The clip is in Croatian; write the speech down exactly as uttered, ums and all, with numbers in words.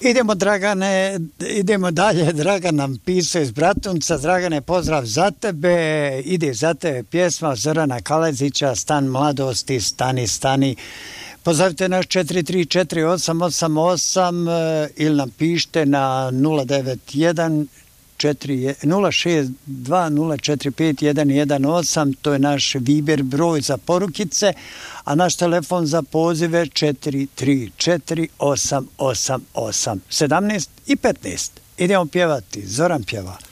Idemo, Dragane, idemo dalje. Dragan nam pisao iz Bratunca. Dragane, pozdrav za tebe. Ide za tebe pjesma Zorana Kalezića, Stan mladosti, stani, stani. Pozovite nas četiri tri četiri osam osam osam ili nam pišite na nula devet jedan nula šest dva nula četiri pet jedan jedan osam, to je naš Viber broj za porukice, a naš telefon za pozive četiri tri četiri osam osam osam sedamnaest i petnaest. Idemo pjevati, Zoran pjeva.